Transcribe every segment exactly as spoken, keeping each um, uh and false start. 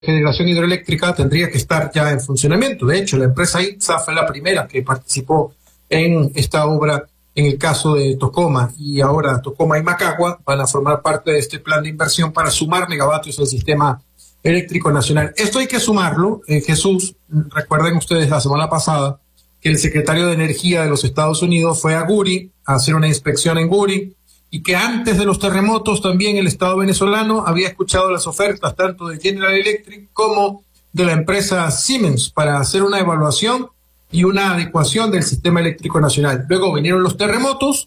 generación hidroeléctrica tendría que estar ya en funcionamiento. De hecho, la empresa IPSA fue la primera que participó en esta obra en el caso de Tocoma, y ahora Tocoma y Macagua van a formar parte de este plan de inversión para sumar megavatios al sistema eléctrico nacional. Esto hay que sumarlo, eh, Jesús, recuerden ustedes la semana pasada que el secretario de Energía de los Estados Unidos fue a Guri a hacer una inspección en Guri, y que antes de los terremotos también el Estado venezolano había escuchado las ofertas tanto de General Electric como de la empresa Siemens para hacer una evaluación y una adecuación del sistema eléctrico nacional. Luego vinieron los terremotos,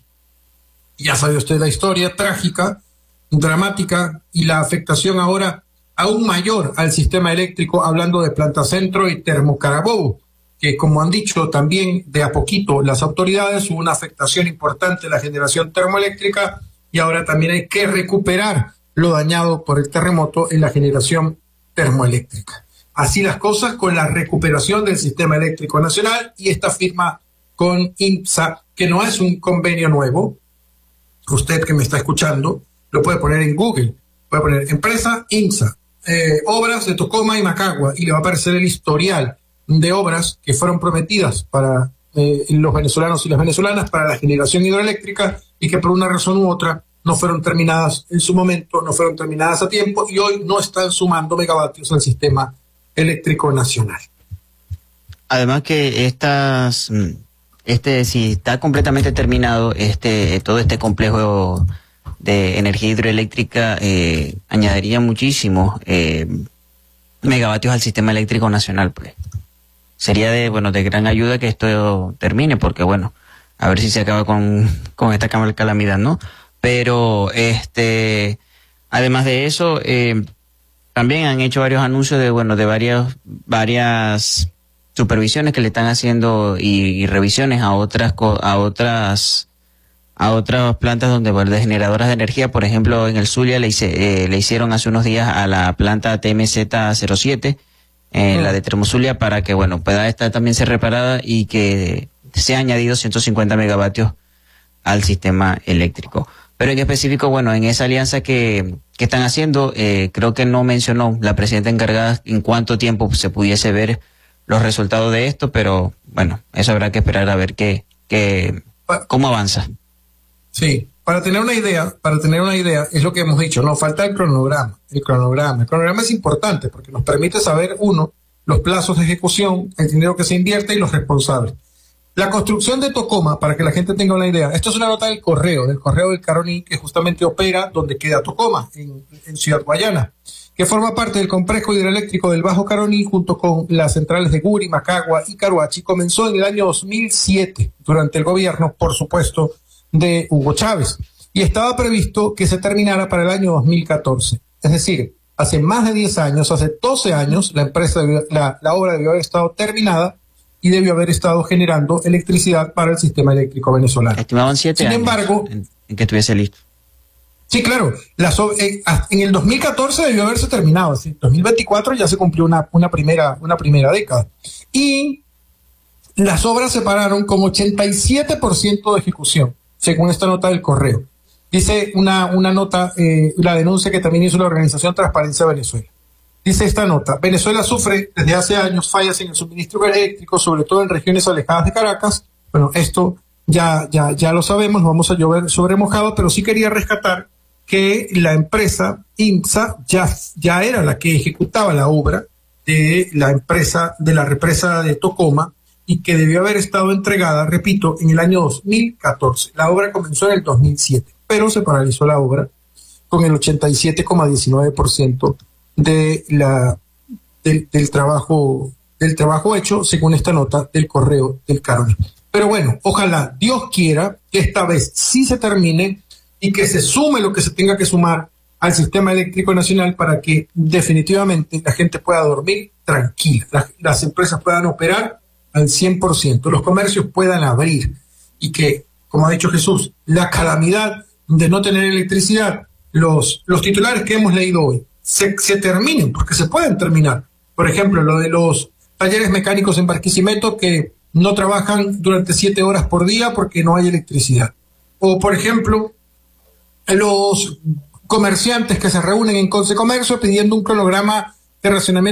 ya sabe usted la historia trágica, dramática, y la afectación ahora aún mayor al sistema eléctrico, hablando de Planta Centro y Termocarabobo, que como han dicho también de a poquito las autoridades, hubo una afectación importante en la generación termoeléctrica y ahora también hay que recuperar lo dañado por el terremoto en la generación termoeléctrica. Así las cosas con la recuperación del sistema eléctrico nacional y esta firma con IPSA, que no es un convenio nuevo. Usted que me está escuchando lo puede poner en Google, puede poner empresa IPSA, eh, obras de Tocoma y Macagua, y le va a aparecer el historial de obras que fueron prometidas para eh, los venezolanos y las venezolanas para la generación hidroeléctrica y que por una razón u otra no fueron terminadas en su momento, no fueron terminadas a tiempo y hoy no están sumando megavatios al sistema eléctrico nacional. Además que estas, este, si está completamente terminado este, todo este complejo de energía hidroeléctrica, eh, añadiría muchísimos eh, megavatios al sistema eléctrico nacional, pues. Sería de, bueno, de gran ayuda que esto termine, porque bueno, a ver si se acaba con, con esta calamidad, ¿no? Pero, este, además de eso, eh, también han hecho varios anuncios de, bueno, de varias, varias supervisiones que le están haciendo y, y revisiones a otras, a otras, a otras plantas donde, bueno, de generadoras de energía. Por ejemplo, en el Zulia le, hice, eh, le hicieron hace unos días a la planta T M Z cero siete, eh, mm. la de Termozulia, para que, bueno, pueda estar también ser reparada y que se ha añadido ciento cincuenta megavatios al sistema eléctrico. Pero en específico, bueno, en esa alianza que, que están haciendo, eh, creo que no mencionó la presidenta encargada en cuánto tiempo se pudiese ver los resultados de esto, pero bueno, eso habrá que esperar a ver qué, qué, cómo avanza. Sí, para tener una idea, para tener una idea, es lo que hemos dicho, nos falta el cronograma, el cronograma. El cronograma es importante porque nos permite saber, uno, los plazos de ejecución, el dinero que se invierte y los responsables. La construcción de Tocoma, para que la gente tenga una idea, esto es una nota del correo, del correo del Caroní, que justamente opera donde queda Tocoma, en, en Ciudad Guayana, que forma parte del complejo hidroeléctrico del Bajo Caroní junto con las centrales de Guri, Macagua y Caruachi. Comenzó en el año dos mil siete, durante el gobierno, por supuesto, de Hugo Chávez, y estaba previsto que se terminara para el año dos mil catorce. Es decir, hace más de diez años, hace doce años, la empresa, la, la obra debió haber estado terminada y debió haber estado generando electricidad para el sistema eléctrico venezolano. Estimaban siete Sin años embargo, en, en que estuviese listo. Sí, claro. Las, eh, en el dos mil catorce debió haberse terminado. En dos mil veinticuatro ya se cumplió una, una, primera, una primera década. Y las obras se pararon con ochenta y siete por ciento de ejecución, según esta nota del correo. Dice una, una nota, eh, la denuncia que también hizo la organización Transparencia Venezuela. Dice esta nota: Venezuela sufre desde hace años fallas en el suministro eléctrico, sobre todo en regiones alejadas de Caracas. Bueno, esto ya, ya, ya lo sabemos, vamos a llover sobre mojado, pero sí quería rescatar que la empresa IPSA ya, ya era la que ejecutaba la obra de la empresa de la represa de Tocoma y que debió haber estado entregada, repito, en el año dos mil catorce. La obra comenzó en el dos mil siete, pero se paralizó la obra con el ochenta y siete coma diecinueve por ciento de la del, del trabajo del trabajo hecho, según esta nota del correo del Caroní. Pero bueno, ojalá Dios quiera que esta vez sí se termine y que se sume lo que se tenga que sumar al sistema eléctrico nacional para que definitivamente la gente pueda dormir tranquila, las, las empresas puedan operar al cien por ciento, los comercios puedan abrir y que, como ha dicho Jesús, la calamidad de no tener electricidad, los, los titulares que hemos leído hoy, Se, se terminen, porque se pueden terminar. Por ejemplo, lo de los talleres mecánicos en Barquisimeto que no trabajan durante siete horas por día porque no hay electricidad. O, por ejemplo, los comerciantes que se reúnen en Concecomercio pidiendo un cronograma de racionamiento